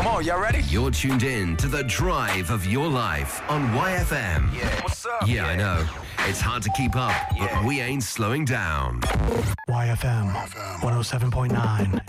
Come on, y'all ready? You're tuned in to the drive of your life on YFM. Yeah. What's up? Yeah, I know. It's hard to keep up, but we ain't slowing down. YFM 107.9.